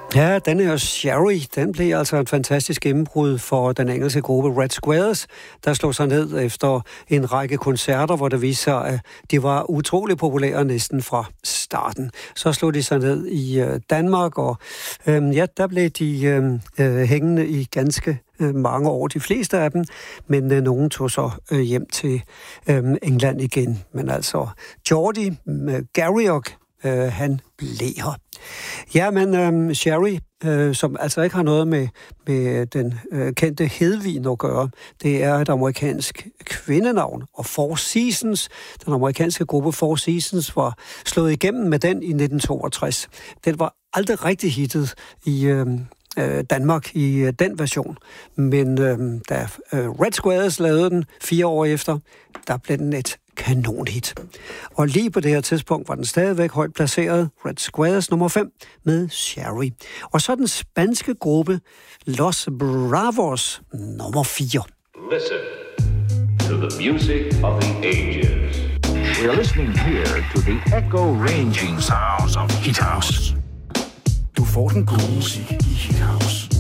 Ja, den her Sherry, den blev altså et fantastisk gennembrud for den engelske gruppe Red Squares, der slog sig ned efter en række koncerter, hvor det viste sig, at de var utrolig populære næsten fra starten. Så slog de sig ned i Danmark, og der blev de hængende i ganske mange år, de fleste af dem, men nogen tog så hjem til England igen. Men altså, Geordie Garriock, han blev her. Ja, men Sherry, som altså ikke har noget med den kendte Hedvig at gøre, det er et amerikansk kvindenavn, og Four Seasons, den amerikanske gruppe Four Seasons, var slået igennem med den i 1962. Den var aldrig rigtig hittet i Danmark i den version, men da Red Squares lavede den 4 år efter, der blev den et kanonhit. Og lige på det her tidspunkt var den stadigvæk højt placeret, Red Squares nummer 5 med Sherry. Og så den spanske gruppe Los Bravos nummer 4. Listen to the music of the ages. We are listening here to the echo-ranging sounds of Hit House. Du får den gode musik i Hit House.